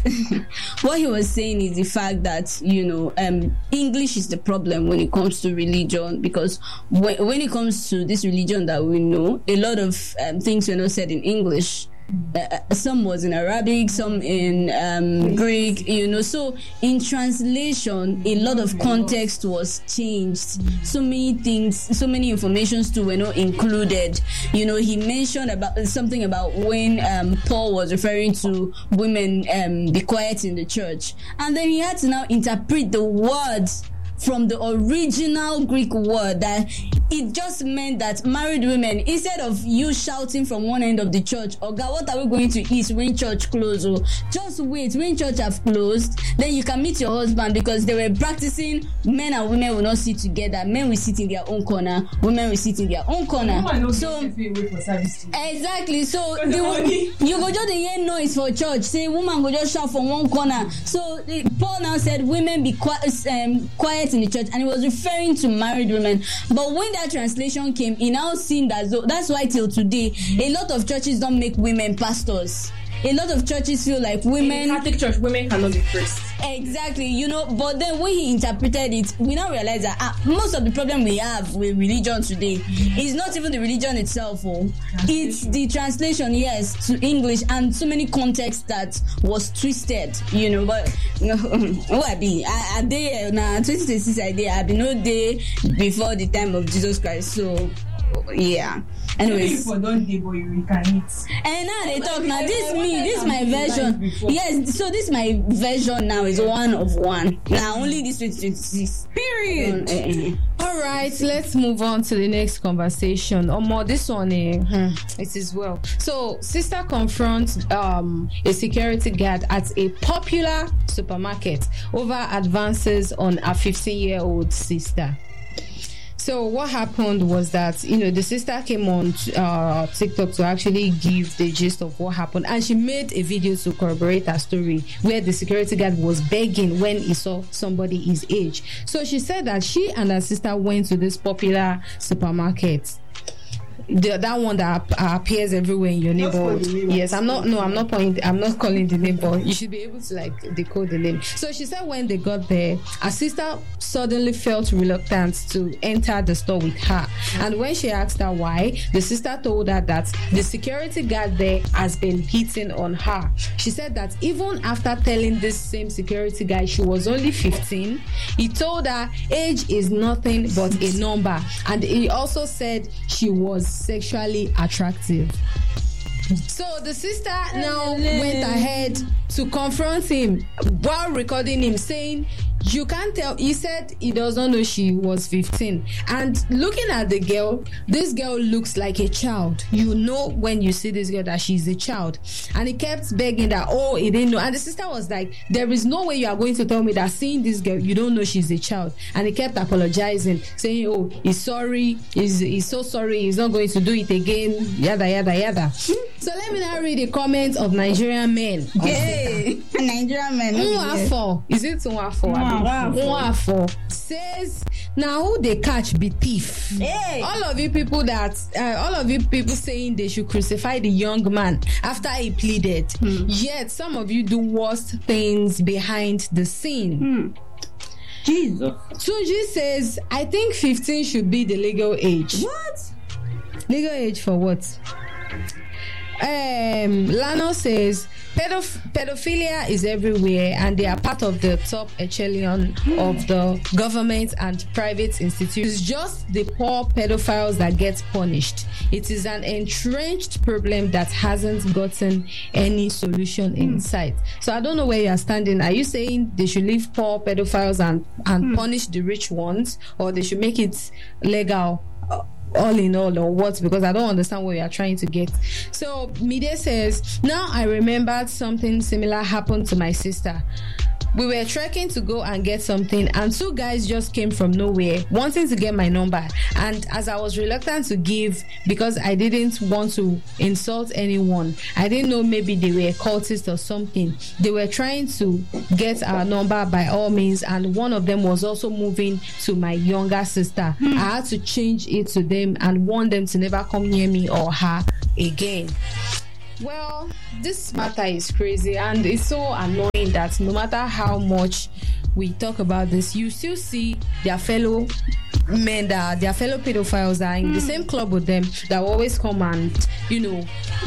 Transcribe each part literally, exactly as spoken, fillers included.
what he was saying is the fact that, you know, um, English is the problem when it comes to religion, because when, when it comes to this religion that we know, a lot of um, things were not said in English. Uh, some was in Arabic, some in um, Greek, you know. So in translation, a lot of context was changed. So many things, so many informations too were not included. You know, he mentioned about something about when um, Paul was referring to women um, be quiet in the church, and then he had to now interpret the words from the original Greek word, that it just meant that married women, instead of you shouting from one end of the church, oh God, what are we going to eat when church closes? Oh, just wait, when church have closed, then you can meet your husband, because they were practicing men and women will not sit together. Men will sit in their own corner, women will sit in their own corner. So exactly, so they will, you go just hear noise for church, say woman go just shout from one corner. So Paul now said women be quiet, um, quiet in the church, and he was referring to married women. But when that translation came, he now seen that, so that's why till today a lot of churches don't make women pastors. A lot of churches feel like women, in Catholic church, women cannot be priests. Exactly, you know. But then when he interpreted it, we now realize that ah, most of the problem we have with religion today mm-hmm. is not even the religion itself. Oh, it's the translation, yes, to English, and so many contexts that was twisted. You know, but what I be, I, I day now twenty twenty-six I day I be no day before the time of Jesus Christ. So yeah. Anyways, for don't day, but you can eat. And now they talk now. This me, this my version. Yes, so this my version now is one of one. Now only this twenty twenty-six. Period. Um, uh, All right, let's move on to the next conversation. Or more, this one, eh, hmm, it is well. So, sister confronts um a security guard at a popular supermarket over advances on a fifteen-year-old sister. So what happened was that, you know, the sister came on uh, TikTok to actually give the gist of what happened, and she made a video to corroborate her story where the security guard was begging when he saw somebody his age. So she said that she and her sister went to this popular supermarket. The, that one that uh, appears everywhere in your neighborhood. Yes, I'm not. No, I'm not pointing. I'm not calling the name, but you should be able to like decode the name. So she said when they got there, her sister suddenly felt reluctant to enter the store with her, and when she asked her why, the sister told her that the security guard there has been hitting on her. She said that even after telling this same security guy she was only fifteen, he told her age is nothing but a number, and he also said she was sexually attractive. So the sister now went ahead to confront him while recording him, saying, you can't tell. He said he doesn't know she was fifteen. And looking at the girl, this girl looks like a child. You know when you see this girl that she's a child. And he kept begging that, oh, he didn't know. And the sister was like, there is no way you are going to tell me that seeing this girl, you don't know she's a child. And he kept apologizing, saying, oh, he's sorry. He's, he's so sorry. He's not going to do it again. Yada, yada, yada. So let me now read the comments of Nigerian men. Hey, Nigerian men. Nwafo. Is it Nwafo? Nwafo says, now who they catch be thief. Hey. All of you people that, uh, all of you people saying they should crucify the young man after he pleaded. Hmm. Yet some of you do worse things behind the scene. Hmm. Jesus. Tunji says, I think fifteen should be the legal age. What? Legal age for what? Um, Lano says, Pedoph- pedophilia is everywhere, and they are part of the top echelon of the government and private institutions. It's just the poor pedophiles that get punished. It is an entrenched problem that hasn't gotten any solution in mm. sight. So I don't know where you are standing. Are you saying they should leave poor pedophiles and, and mm. punish the rich ones, or they should make it legal? Uh, all in all, or what? Because I don't understand what you are trying to get. So Mide says, now I remembered something similar happened to my sister. We were trekking to go and get something, and two guys just came from nowhere wanting to get my number. And as I was reluctant to give because I didn't want to insult anyone, I didn't know maybe they were cultists or something. They were trying to get our number by all means, and one of them was also moving to my younger sister. Hmm. I had to change it to them and warn them to never come near me or her again. Well, this matter is crazy, and it's so annoying that no matter how much we talk about this, you still see their fellow men that their fellow pedophiles are in mm. the same club with them that will always come and, you know,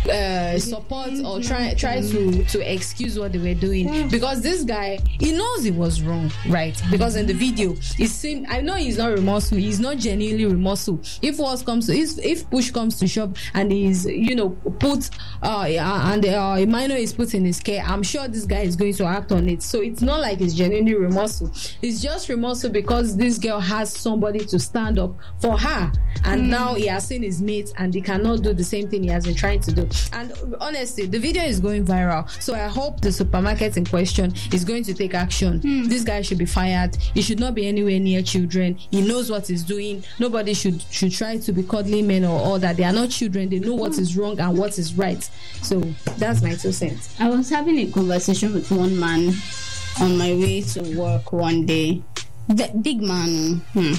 uh, support or try try to to excuse what they were doing, mm. because this guy, he knows he was wrong, right? Because in the video it seemed, I know he's not remorseful, he's not genuinely remorseful. If worse comes to if, if push comes to shove and he's, you know, put uh and uh, a minor is put in his care, I'm sure this guy is going to act on it. So it's not like he's genuinely remorseful, it's just remorseful because this girl has somebody to stand up for her, and mm. now he has seen his mates and they cannot do the same thing he has been trying to do. And honestly, the video is going viral, so I hope the supermarket in question is going to take action. mm. This guy should be fired. He should not be anywhere near children. He knows what he's doing. Nobody should should try to be cuddling men or all that. They are not children. They know what is wrong and what is right. So that's my two cents. I was having a conversation with one man on my way to work one day. The big man, hmm.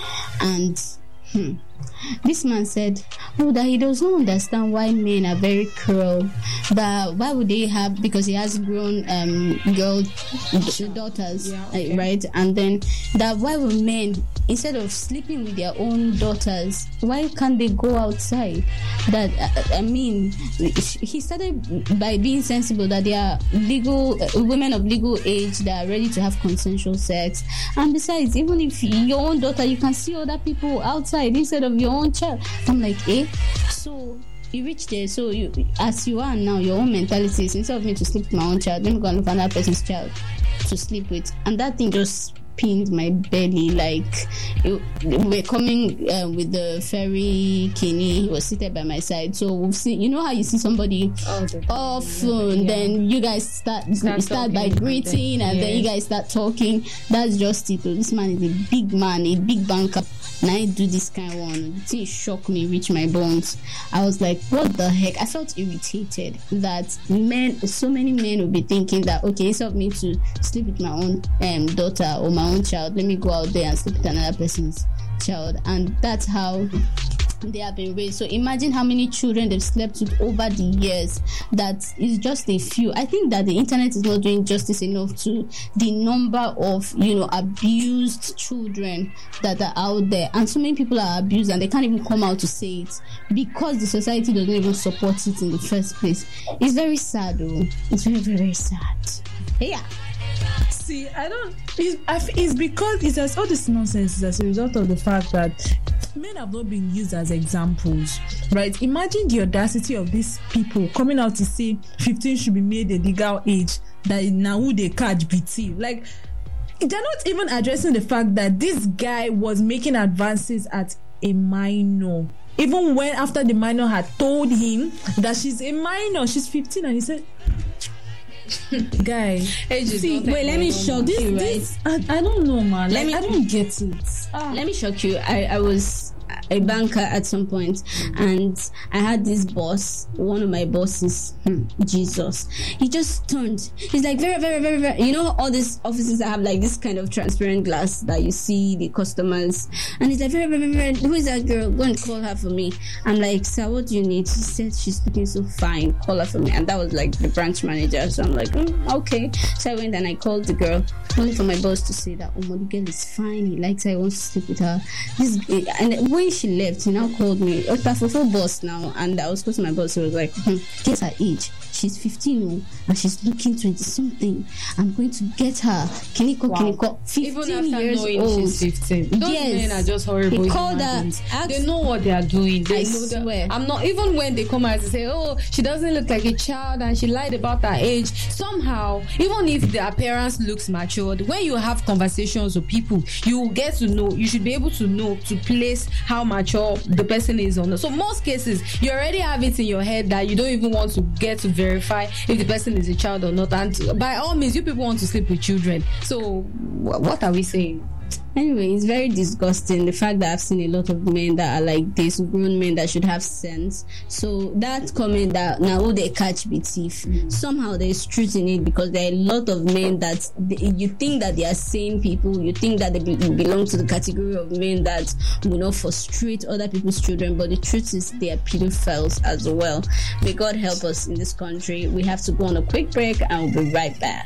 and hmm. this man said, oh, that he does not understand why men are very cruel. That why would they have, because he has grown um girl daughters, yeah, okay. right? And then that why would men, instead of sleeping with their own daughters, why can't they go outside? That I, I mean, he started by being sensible that they are legal uh, women of legal age that are ready to have consensual sex. And besides, even if your own daughter, you can see other people outside instead of your own child. I'm like, eh? So you reach there, so you, as you are now, your own mentality is, instead of me to sleep with my own child, let me go and look for another person's child to sleep with. And that thing just pinned my belly. Like, it, we're coming uh, with the ferry Kenny, he was seated by my side, so we've seen, you know how you see somebody oh, off phone, yeah. then you guys start start, start by greeting, and, and yes. then you guys start talking. That's just it. This man is a big man, a big banker. And I do this kind of one. The thing shocked me, reached my bones. I was like, what the heck? I felt irritated that men, so many men will be thinking that, okay, instead of me to sleep with my own um, daughter or my own child, let me go out there and sleep with another person's child. And that's how they have been raised. So imagine how many children they've slept with over the years. That is just a few. I think that the internet is not doing justice enough to the number of, you know, abused children that are out there, and so many people are abused and they can't even come out to say it because the society doesn't even support it in the first place. It's very sad, though. It's very, very, very sad. Yeah. See, I don't. It's, it's because it's as all this nonsense is as a result of the fact that men have not been used as examples, right? Imagine the audacity of these people coming out to say fifteen should be made a legal age, that now who they catch B T. Like, they're not even addressing the fact that this guy was making advances at a minor. Even when after the minor had told him that she's a minor, she's fifteen, and he said, guy, see, wait, let me shock this, you, right? This, I, I don't know, man. Let like, me, I don't get it. Ah. Let me shock you. I, I was a banker at some point, and I had this boss, one of my bosses, hmm, Jesus, he just turned, he's like very, very, very, very, you know, all these offices that have like this kind of transparent glass that you see the customers, and he's like very, very, very, who is that girl? Go and call her for me. I'm like, sir, what do you need? He said she's looking so fine, call her for me. And that was like the branch manager, so I'm like, mm, okay. So I went and I called the girl, only for my boss to say that, oh, the girl is fine, he likes her, he wants to sleep with her. This, and when she left, he now called me, okay, for full boss now, and I was close to my boss. He was like, hmm, guess her age, she's fifteen, and she's looking twenty something. I'm going to get her. Can you call? Wow. Can you call? fifteen years old. She's fifteen. Those yes. men are just horrible. He called her. They know what they are doing. They I know swear. I'm not, even when they come out and say, oh, she doesn't look like a child and she lied about her age. Somehow, even if the appearance looks matured, when you have conversations with people, you will get to know. You should be able to know, to place how mature the person is on. So most cases, you already have it in your head that you don't even want to get to verify if the person is a child or not. And by all means, you people want to sleep with children. So what are we saying? Anyway, it's very disgusting, the fact that I've seen a lot of men that are like this, grown men that should have sense. So that comment that now who they catch be thief, mm-hmm. somehow there's truth in it, because there are a lot of men that they, you think that they are sane people, you think that they be, belong to the category of men that will not frustrate other people's children, but the truth is they are pedophiles as well. May God help us in this country. We have to go on a quick break and we'll be right back.